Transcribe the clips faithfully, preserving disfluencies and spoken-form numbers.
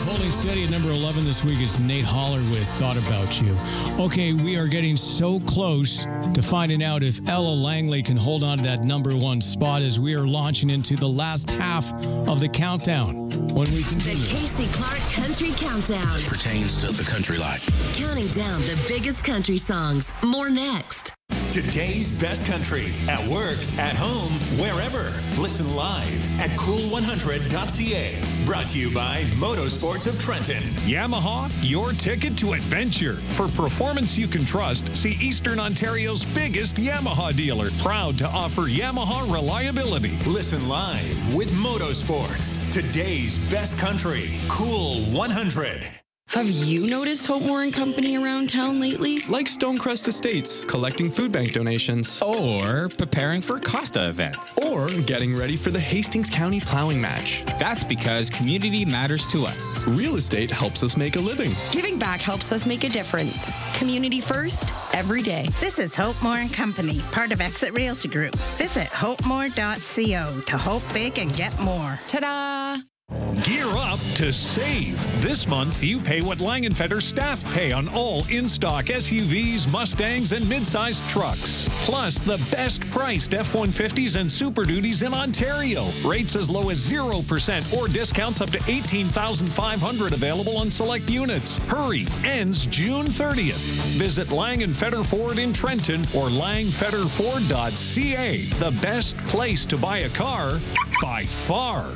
Holding steady at number eleven this week is Nate Holler with Thought About You. Okay, we are getting so close to finding out if Ella Langley can hold on to that number one spot as we are launching into the last half of the countdown. When we continue. The Casey Clark Country Countdown. Pertains to the country life. Counting down the biggest country songs. More next. Today's best country. At work, at home, wherever. Listen live at cool one hundred dot c a. Brought to you by Motorsports of Trenton. Yamaha, your ticket to adventure. For performance you can trust, see Eastern Ontario's biggest Yamaha dealer. Proud to offer Yamaha reliability. Listen live with Motorsports. Today's best country. Cool one hundred. Have you noticed Hope Moore and Company around town lately? Like Stonecrest Estates, collecting food bank donations. Or preparing for a Costa event. Or getting ready for the Hastings County Plowing Match. That's because community matters to us. Real estate helps us make a living. Giving back helps us make a difference. Community first, every day. This is Hope Moore and Company, part of Exit Realty Group. Visit hope more dot co to hope big and get more. Ta-da! Gear up to save. This month, you pay what Langenfetter staff pay on all in-stock S U Vs, Mustangs, and mid-sized trucks. Plus, the best-priced F one fifties and Super Duties in Ontario. Rates as low as zero percent or discounts up to eighteen thousand five hundred dollars available on select units. Hurry, ends June thirtieth. Visit Langenfetter Ford in Trenton or langfetter ford dot c a. The best place to buy a car by far.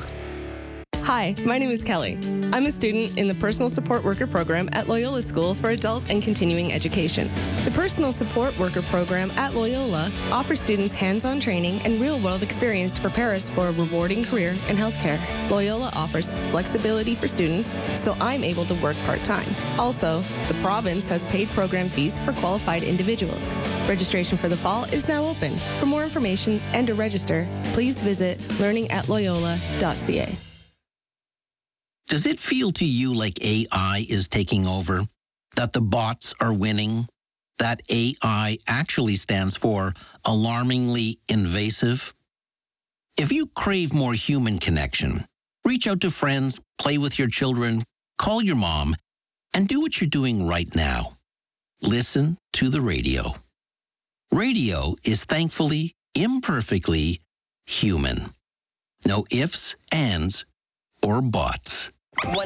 Hi, my name is Kelly. I'm a student in the Personal Support Worker Program at Loyola School for Adult and Continuing Education. The Personal Support Worker Program at Loyola offers students hands-on training and real-world experience to prepare us for a rewarding career in healthcare. Loyola offers flexibility for students, so I'm able to work part-time. Also, the province has paid program fees for qualified individuals. Registration for the fall is now open. For more information and to register, please visit learning at loyola dot c a. Does it feel to you like A I is taking over? That the bots are winning? That A I actually stands for alarmingly invasive? If you crave more human connection, reach out to friends, play with your children, call your mom, and do what you're doing right now. Listen to the radio. Radio is thankfully, imperfectly human. No ifs, ands, or buts.